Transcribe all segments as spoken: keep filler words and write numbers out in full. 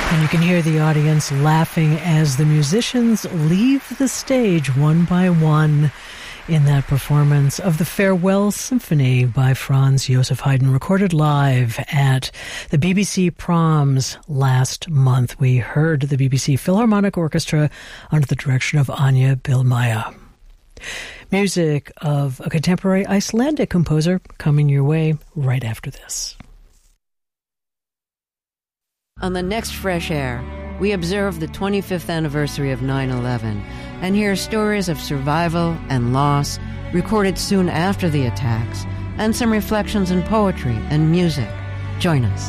And you can hear the audience laughing as the musicians leave the stage one by one in that performance of the Farewell Symphony by Franz Joseph Haydn, recorded live at the B B C Proms last month. We heard the B B C Philharmonic Orchestra under the direction of Anja Bihlmeier. Music of a contemporary Icelandic composer coming your way right after this. On the next Fresh Air, we observe the twenty-fifth anniversary of nine eleven and hear stories of survival and loss recorded soon after the attacks, and some reflections in poetry and music. Join us.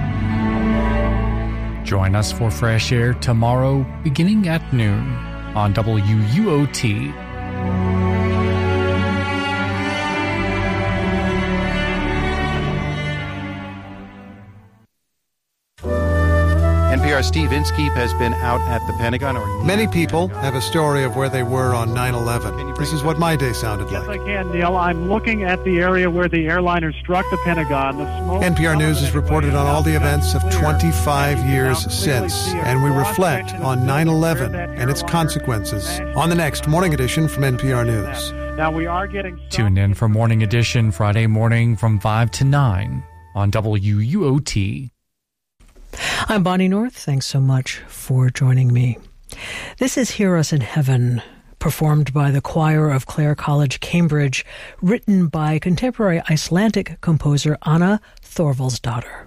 Join us for Fresh Air tomorrow beginning at noon on W U O T. N P R's Steve Inskeep has been out at the Pentagon. Or Many people have a story of where they were on nine eleven. This is what my day sounded yes, like. Yes, I can, Neil. I'm looking at the area where the airliner struck the Pentagon. The smoke N P R News has reported on all the events of twenty-five years since, and we reflect on nine eleven and its consequences on the next Morning Edition from N P R News. Now we are getting... Tune in for Morning Edition Friday morning from five to nine on W U O T. I'm Bonnie North. Thanks so much for joining me. This is Hear Us in Heaven, performed by the choir of Clare College, Cambridge, written by contemporary Icelandic composer Anna Thorvaldsdottir.